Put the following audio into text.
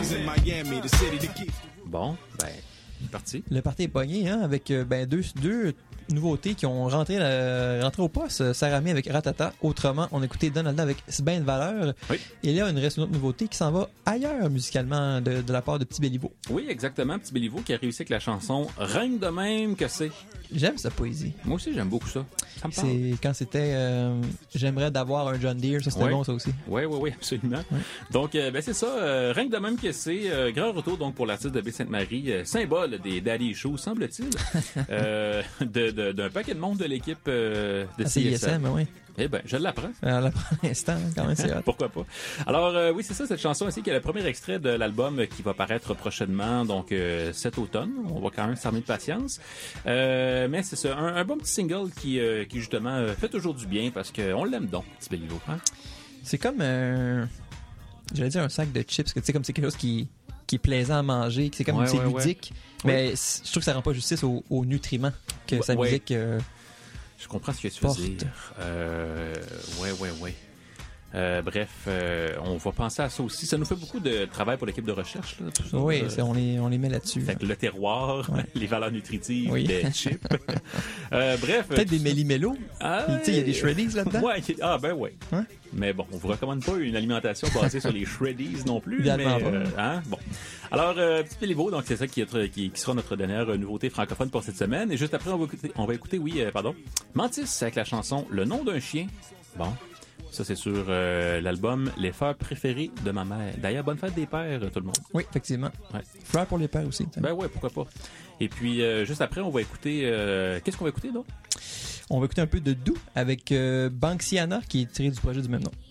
Bon, ben, parti. Le party est pogné, hein, avec deux nouveautés qui ont rentré au poste. Sarami avec Ratata. Autrement, on a écouté Donalda avec Sbain Valeur. Oui. Et là, il reste une autre nouveauté qui s'en va ailleurs musicalement de la part de Petit Béliveau. Oui, exactement. Petit Béliveau qui a réussi avec la chanson Règne de même que c'est. J'aime sa poésie. Moi aussi, j'aime beaucoup ça. Ça me parle. C'est quand c'était j'aimerais d'avoir un John Deere, ça c'était bon ça aussi. Oui, absolument. Ouais. Donc, c'est ça. Règne de même que c'est. Grand retour donc pour l'artiste de Baie-Sainte-Marie, symbole des Daddy Shows, semble-t-il, d'un paquet de monde de l'équipe de CISM. Oui. Eh bien, je l'apprends. On l'apprend à l'instant, quand même, c'est hot. Pourquoi pas. Alors, oui, c'est ça, cette chanson ici, qui est le premier extrait de l'album qui va paraître prochainement, donc cet automne. On va quand même s'armer de patience. Mais c'est ça, un bon petit single qui justement, fait toujours du bien parce qu'on l'aime donc, Petit Béliveau. Hein? C'est comme j'allais dire un sac de chips, que tu sais, comme c'est quelque chose qui est plaisant à manger, que c'est comme c'est ludique. Ouais. Mais je trouve que ça rend pas justice aux nutriments que sa musique... Je comprends ce que tu veux dire. Bref, on va penser à ça aussi. Ça nous fait beaucoup de travail pour l'équipe de recherche. Là, tout ça. Oui, on les met là-dessus. Fait que le terroir, les valeurs nutritives, des chips. Bref. Peut-être des méli-mélos. Il y a des shreddies là-dedans. Ouais. Mais bon, on vous recommande pas une alimentation basée sur les shreddies non plus. Bon. Alors, Petit Béliveau, donc c'est ça qui sera notre dernière nouveauté francophone pour cette semaine. Et juste après, on va écouter Mantis avec la chanson Le nom d'un chien. Bon. Ça, c'est sur l'album Les fleurs préférées de ma mère. D'ailleurs, bonne fête des pères, tout le monde. Oui, effectivement. Ouais. Fleurs pour les pères aussi. Ben ouais, pourquoi pas. Et puis, juste après, on va écouter... qu'est-ce qu'on va écouter, là? On va écouter un peu de Doux avec Banksiana, qui est tiré du projet du même nom.